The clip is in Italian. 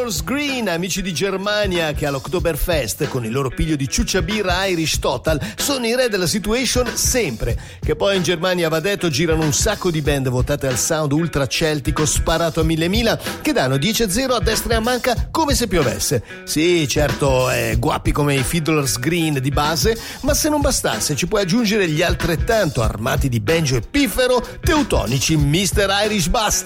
Fiddler's Green, amici di Germania che all'Oktoberfest con il loro piglio di ciuccia birra Irish Total sono i re della situation sempre. Che poi in Germania, va detto, girano un sacco di band votate al sound ultra celtico sparato a mille che danno 10-0 a destra e a manca come se piovesse. Sì, certo, guappi come i Fiddler's Green di base, ma se non bastasse ci puoi aggiungere gli altrettanto armati di banjo e piffero teutonici Mr. Irish Bastard.